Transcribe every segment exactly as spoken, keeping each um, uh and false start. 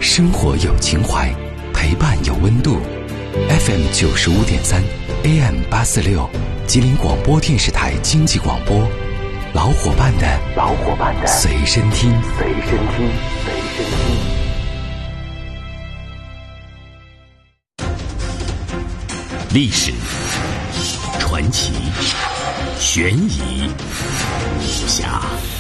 生活有情怀，陪伴有温度。F M 九十五点三 A M 八四六，吉林广播电视台经济广播，老伙伴的老伙伴的随身听，随身听，随身听。历史、传奇、悬疑、武侠，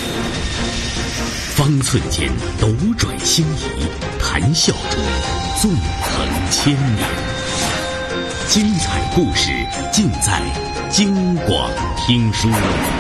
方寸间斗转星移，谈笑中纵横千年。精彩故事尽在京广听书。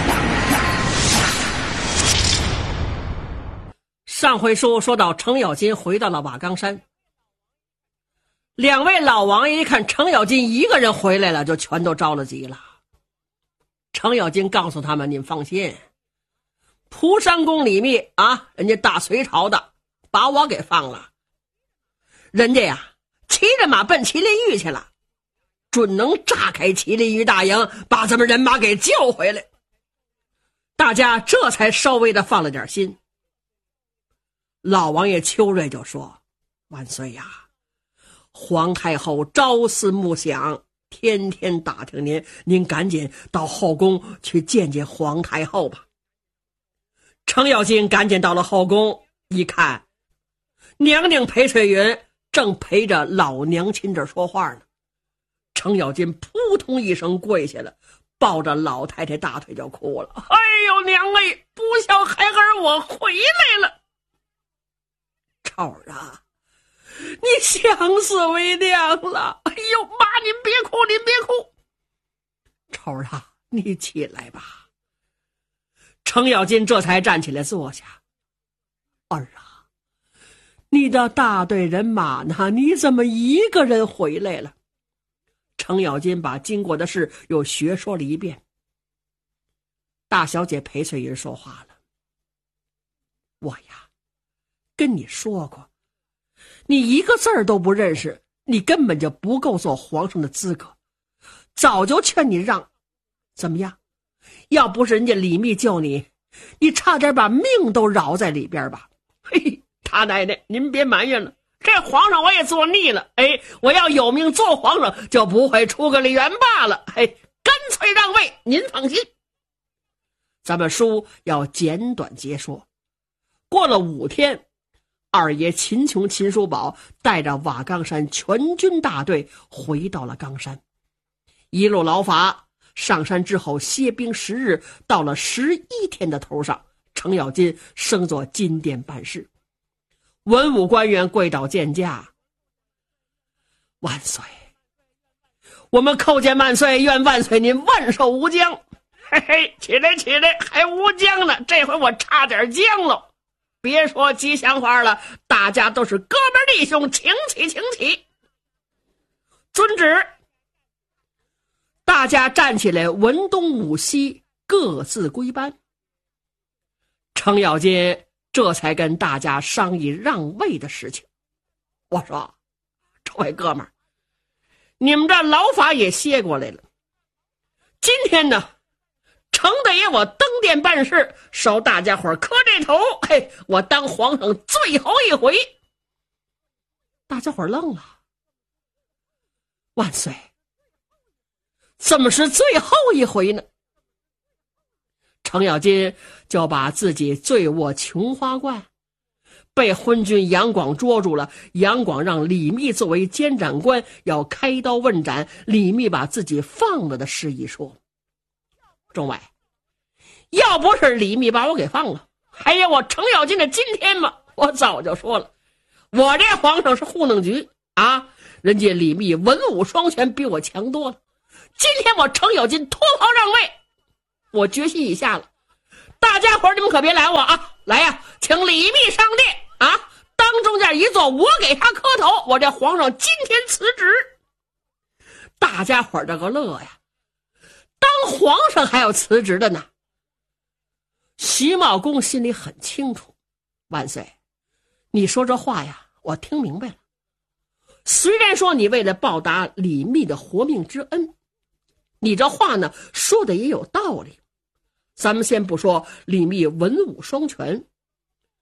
上回书说到程咬金回到了瓦岗山，两位老王爷一看程咬金一个人回来了，就全都着了急了。程咬金告诉他们，你们放心，蒲山公李密啊，人家大隋朝的，把我给放了，人家呀骑着马奔麒麟峪去了，准能炸开麒麟峪大营，把咱们人马给救回来。大家这才稍微的放了点心。老王爷邱瑞就说，万岁呀，皇太后朝思暮想，天天打听您，您赶紧到后宫去见见皇太后吧。程咬金赶紧到了后宫，一看娘娘裴翠云正陪着老娘亲这说话呢。程咬金扑通一声跪下了，抱着老太太大腿就哭了，哎呦娘哎，不孝孩儿我回来了。超儿啊，你想死为娘了，哎呦妈，您别哭您别哭。超儿啊，你起来吧。程咬金这才站起来坐下。儿啊，你的大队人马呢？你怎么一个人回来了？程咬金把经过的事又学说了一遍。大小姐裴翠云说话了，我呀跟你说过，你一个字儿都不认识，你根本就不够做皇上的资格，早就劝你让。怎么样？要不是人家李密救你，你差点把命都饶在里边吧。嘿，他奶奶您别埋怨了，这皇上我也做腻了，哎，我要有命做皇上就不会出个李元霸了，嘿，干脆让位，您放心。咱们书要简短结说。过了五天，二爷秦琼秦叔宝带着瓦岗山全军大队回到了冈山，一路劳乏，上山之后歇兵十日，到了十一天的头上，程咬金升做金殿办事，文武官员跪倒见驾，万岁，我们叩见万岁，愿万岁您万寿无疆。嘿嘿，起来起来，还无疆呢，这回我差点僵了。别说吉祥话了，大家都是哥们弟兄，请起请起。遵旨。大家站起来，文东武西，各自归班。程咬金这才跟大家商议让位的事情。我说，这位哥们儿，你们这劳法也歇过来了，今天呢程大爷我登殿办事，受大家伙磕这头，嘿，我当皇上最后一回。大家伙愣了，万岁，怎么是最后一回呢？程咬金就把自己醉卧琼花观，被昏君杨广捉住了，杨广让李密作为监斩官要开刀问斩，李密把自己放了的事一说。众位，要不是李密把我给放了，还有我程咬金的今天吗？我早就说了，我这皇上是糊弄局啊，人家李密文武双全，比我强多了。今天我程咬金脱袍让位，我决心已下了，大家伙你们可别拦我啊！来呀，请李密上殿啊，当中间一坐，我给他磕头，我这皇上今天辞职。大家伙这个乐呀，当皇上还要辞职的呢。徐茂公心里很清楚，万岁，你说这话呀，我听明白了。虽然说你为了报答李密的活命之恩，你这话呢说的也有道理。咱们先不说李密文武双全，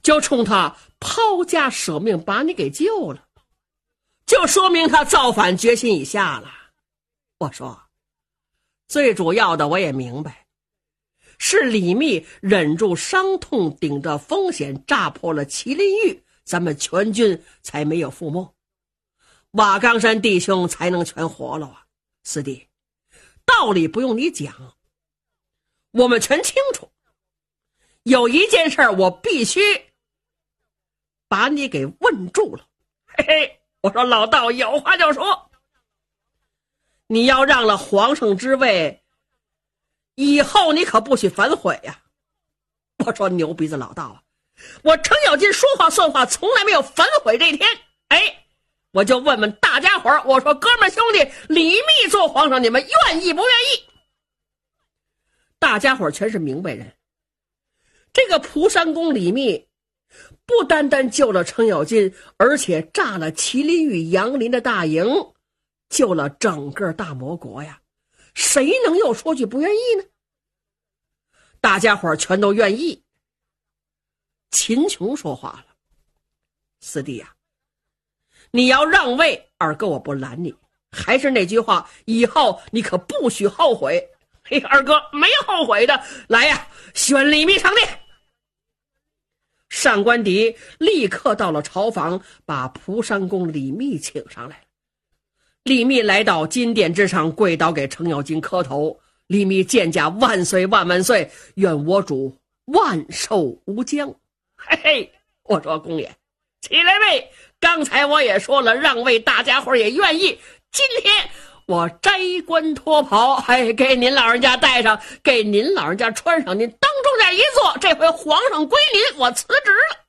就冲他抛家舍命把你给救了，就说明他造反决心已下了。我说最主要的我也明白，是李密忍住伤痛，顶着风险炸破了麒麟峪，咱们全军才没有覆没，瓦岗山弟兄才能全活了啊。四弟，道理不用你讲，我们全清楚。有一件事我必须把你给问住了。嘿嘿，我说老道有话就说，你要让了皇上之位，以后你可不许反悔呀。我说牛鼻子老道啊，我程咬金说话算话，从来没有反悔这一天。哎，我就问问大家伙儿，我说哥们兄弟，李密做皇上，你们愿意不愿意？大家伙儿全是明白人。这个蒲山公李密不单单救了程咬金，而且炸了麒麟峪杨林的大营，救了整个大魔国呀，谁能又说句不愿意呢？大家伙儿全都愿意。秦琼说话了，四弟呀、啊，你要让位，二哥我不拦你，还是那句话，以后你可不许后悔。嘿，二哥没后悔的，来呀，选李密上殿。上官迪立刻到了朝房，把蒲山公李密请上来了。李密来到金殿之上，跪倒给程咬金磕头。李密见驾万岁万万岁，愿我主万寿无疆。嘿嘿，我说公爷起来位，刚才我也说了让位，大家伙也愿意，今天我摘冠脱袍，哎，给您老人家戴上，给您老人家穿上，您当中间一坐，这回皇上归您，我辞职了。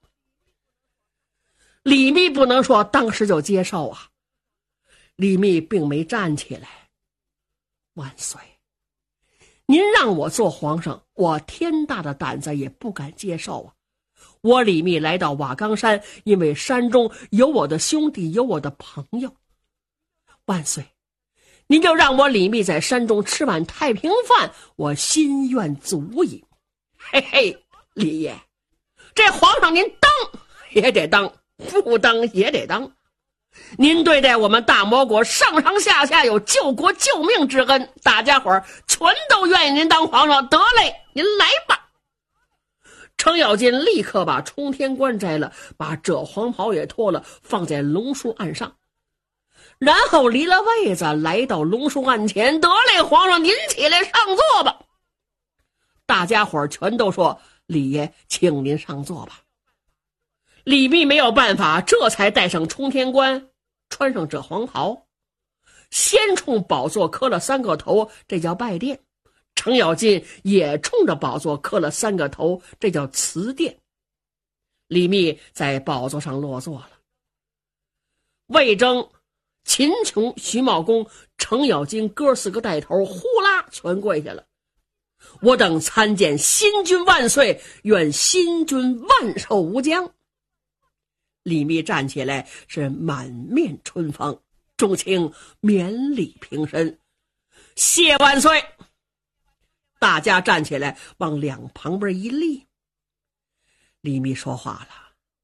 李密不能说当时就接受啊，李密并没站起来。万岁，您让我做皇上，我天大的胆子也不敢接受啊。我李密来到瓦岗山，因为山中有我的兄弟，有我的朋友。万岁，您就让我李密在山中吃碗太平饭，我心愿足矣。嘿嘿，李爷，这皇上您当也得当，不当也得当。您对待我们大魔国上上下下有救国救命之恩，大家伙儿全都愿意您当皇上，得嘞，您来吧。程咬金立刻把冲天冠摘了，把赭黄袍也脱了，放在龙树案上，然后离了位子，来到龙树案前，得嘞，皇上您起来上座吧。大家伙儿全都说李爷请您上座吧。李密没有办法，这才戴上冲天冠，穿上赭黄袍，先冲宝座磕了三个头，这叫拜殿。程咬金也冲着宝座磕了三个头，这叫辞殿。李密在宝座上落座了。魏征、秦琼、徐茂公、程咬金哥四个带头，呼啦全跪下了。我等参见新君万岁，愿新君万寿无疆。李密站起来，是满面春风，众卿免礼平身，谢万岁。大家站起来，往两旁边一立。李密说话了：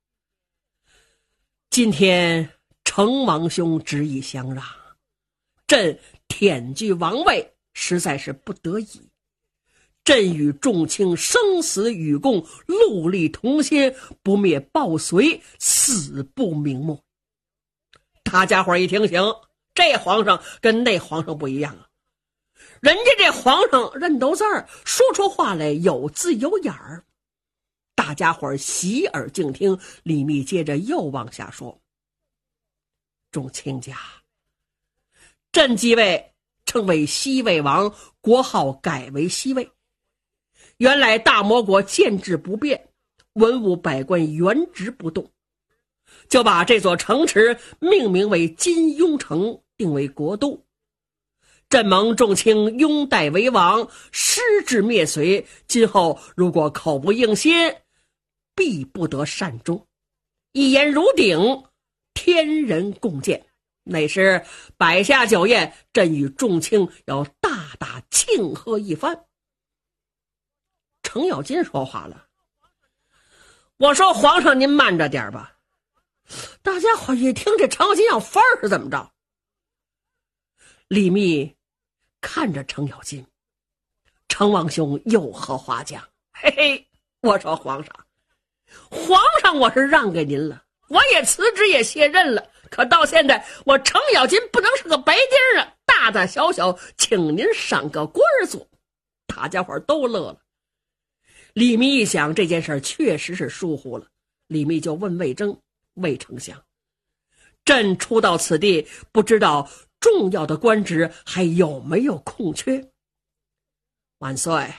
今天程王兄执意相让，朕忝居王位，实在是不得已。朕与众卿生死与共，戮力同心，不灭暴隋，死不瞑目。大家伙一听行，这皇上跟那皇上不一样啊，人家这皇上认斗字儿，说出话来有字有眼儿。大家伙洗耳静听。李密接着又往下说：众卿家，朕继位称为西魏王，国号改为西魏。原来大魔国建制不变，文武百官原职不动，就把这座城池命名为金庸城，定为国都。朕蒙众卿拥戴为王，失志灭隋，今后如果口不应心，必不得善终。一言如鼎，天人共鉴。那时摆下酒宴，朕与众卿要大大庆贺一番。程咬金说话了： 我说皇上您慢着点吧。大家伙一听这程咬金要翻儿是怎么着？李密看着程咬金，程王兄有何话讲？嘿嘿，我说皇上，皇上我是让给您了，我也辞职也卸任了，可到现在我程咬金不能是个白丁啊，大大小小请您上个官做。大家伙都乐了。李密一想这件事确实是疏忽了，李密就问魏征，魏丞相，朕初到此地，不知道重要的官职还有没有空缺？万岁，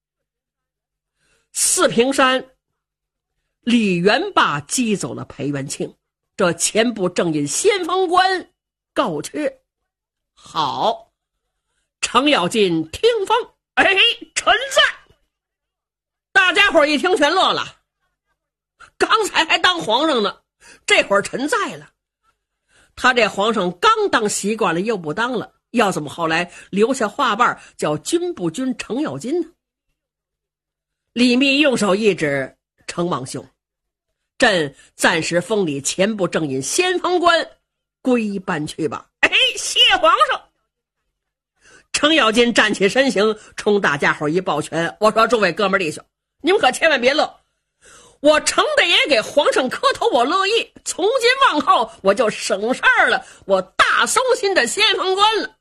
四平山李元霸击走了裴元庆，这前部正印先锋官告缺。好，程咬金听风，哎，臣在。大家伙一听全乐了，刚才还当皇上呢，这会儿臣在了。他这皇上刚当习惯了又不当了，要怎么后来留下话瓣叫军不军程咬金呢？李密用手一指，程王兄，朕暂时封你前部正印先锋官，归班去吧。哎，谢皇上。程咬金站起身形，冲大家伙一抱拳，我说诸位哥们弟兄，你们可千万别乐，我程大爷给皇上磕头我乐意，从今往后我就省事儿了，我大松心的先锋官了。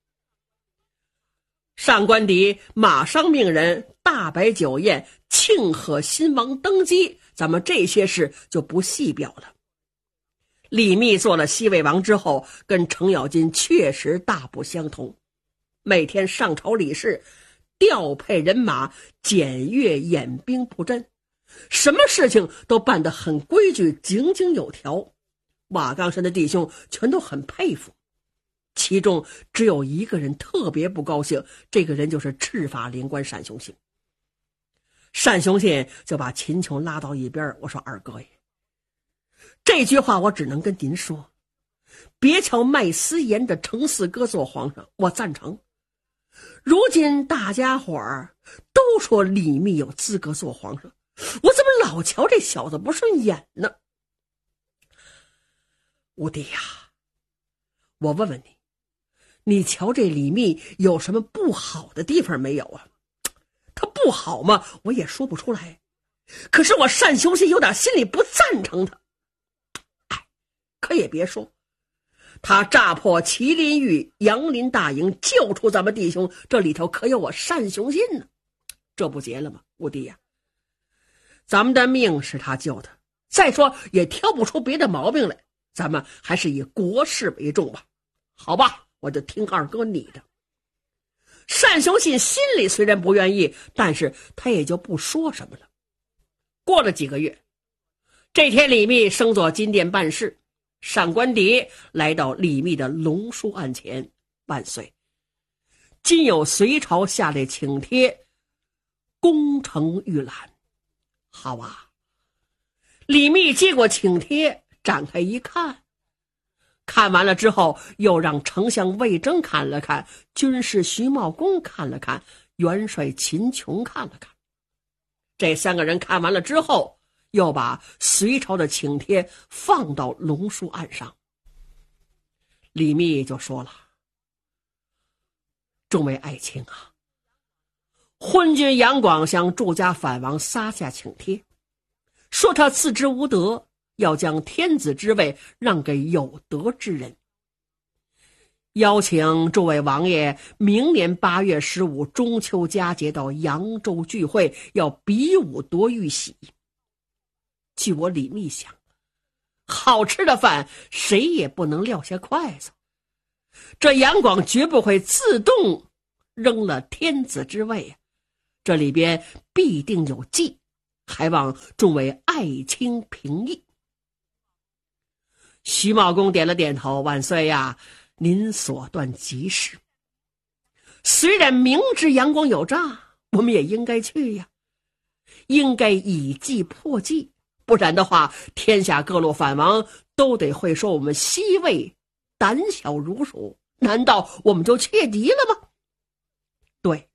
上官迪马上命人大摆酒宴庆贺新王登基，咱们这些事就不细表了。李密做了西魏王之后，跟程咬金确实大不相同，每天上朝理事，调配人马，检阅演兵布阵，什么事情都办得很规矩，井井有条。瓦岗山的弟兄全都很佩服，其中只有一个人特别不高兴，这个人就是赤发灵官单雄信。单雄信就把秦琼拉到一边，我说二哥爷，这句话我只能跟您说，别瞧卖私盐的程四哥做皇上，我赞成。如今大家伙儿都说李密有资格做皇上，我怎么老瞧这小子不顺眼呢？吴弟呀，我问问你，你瞧这李密有什么不好的地方没有啊？他不好吗？我也说不出来，可是我单雄信有点心里不赞成他。哎，可也别说，他炸破麒麟玉、杨林大营，救出咱们弟兄，这里头可有我单雄信呢，这不结了吗？吴弟呀，咱们的命是他救的，再说也挑不出别的毛病来，咱们还是以国事为重吧。好吧，我就听二哥你的。单雄信心里虽然不愿意，但是他也就不说什么了。过了几个月，这天李密升做金殿办事，上官迪来到李密的龙书案前，万岁，今有隋朝下来请帖，攻城预览。好啊，李密接过请帖，展开一看，看完了之后，又让丞相魏征看了看，军师徐茂公看了看，元帅秦琼看了看。这三个人看完了之后，又把隋朝的请帖放到龙书案上。李密就说了，众位爱卿啊，昏君杨广向祝家反王撒下请帖，说他自知无德，要将天子之位让给有德之人，邀请诸位王爷明年八月十五中秋佳节到扬州聚会，要比武夺玉玺。据我李密想，好吃的饭谁也不能撂下筷子，这杨广绝不会自动扔了天子之位啊，这里边必定有计，还望众位爱卿评议。徐茂公点了点头，万岁呀，您所断极是。虽然明知杨广有诈，我们也应该去呀，应该以计破计，不然的话，天下各路反王都得会说我们西魏胆小如鼠，难道我们就怯敌了吗？对，